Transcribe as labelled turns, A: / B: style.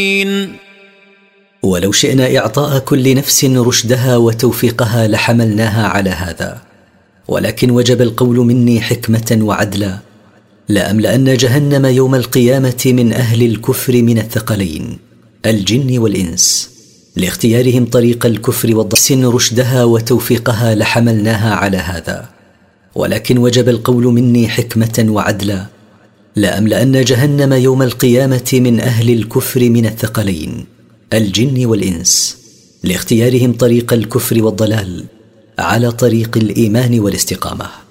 A: ولو شئنا إعطاء كل نفس رشدها وتوفيقها لحملناها على هذا، ولكن وجب القول مني حكمة وعدلا: لأملأن جهنم يوم القيامة من أهل الكفر من الثقلين الجن والإنس، لاختيارهم طريق الكفر والضلال رشدها وتوفيقها لحملناها على هذا، ولكن وجب القول مني حكمة وعدلا: لأملأن جهنم يوم القيامة من أهل الكفر من الثقلين الجن والإنس، لاختيارهم طريق الكفر والضلال على طريق الإيمان والاستقامة.